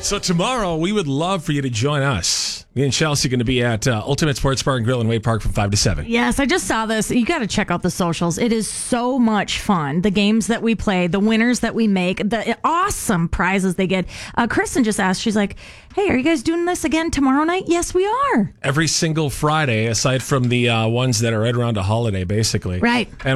So tomorrow, we would love for you to join us. Me and Chelsea are going to be at Ultimate Sports Bar and Grill in Wade Park from 5 to 7. Yes, I just saw this. You got to check out the socials. It is so much fun. The games that we play, the winners that we make, the awesome prizes they get. Kristen just asked, she's like, hey, are you guys doing this again tomorrow night? Yes, we are. Every single Friday, aside from the ones that are right around a holiday, basically. Right. And